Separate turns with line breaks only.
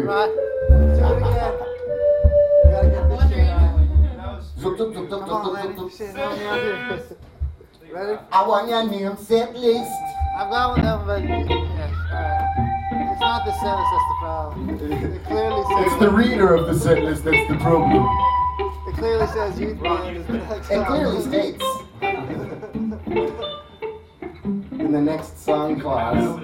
Right? Do it again. We gotta get this shit right.
Zup, zup, zup, zup,
Come on,
zup,
lady.
zup, zup.
Shit, help me out here. Ready?
I want your name set list.
I've got one of them, but yeah, alright. It's not the sentence that's the problem. It clearly says.
It's the reader of the set list that's the problem.
It clearly says youth band is the next
It
song.
clearly states in the next song clause.